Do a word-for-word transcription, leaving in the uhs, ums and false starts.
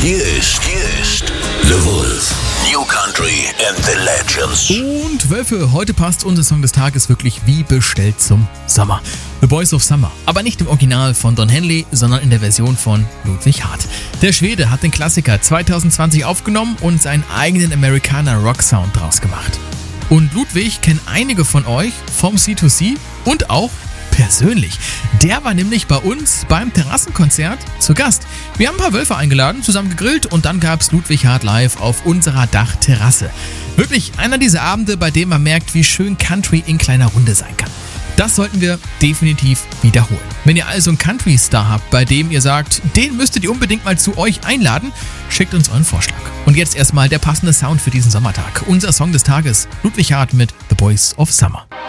Hier ist, hier ist The Wolf. New Country and the Legends. Und Wölfe, heute passt unser Song des Tages wirklich wie bestellt zum Sommer. The Boys of Summer. Aber nicht im Original von Don Henley, sondern in der Version von Ludwig Hart. Der Schwede hat den Klassiker zwanzig zwanzig aufgenommen und seinen eigenen Americana-Rock-Sound draus gemacht. Und Ludwig kennen einige von euch vom C zwei C und auch persönlich. Der war nämlich bei uns beim Terrassenkonzert zu Gast. Wir haben ein paar Wölfe eingeladen, zusammen gegrillt und dann gab's Ludwig Hart live auf unserer Dachterrasse. Wirklich einer dieser Abende, bei dem man merkt, wie schön Country in kleiner Runde sein kann. Das sollten wir definitiv wiederholen. Wenn ihr also einen Country-Star habt, bei dem ihr sagt, den müsstet ihr unbedingt mal zu euch einladen, schickt uns euren Vorschlag. Und jetzt erstmal der passende Sound für diesen Sommertag. Unser Song des Tages, Ludwig Hart mit The Boys of Summer.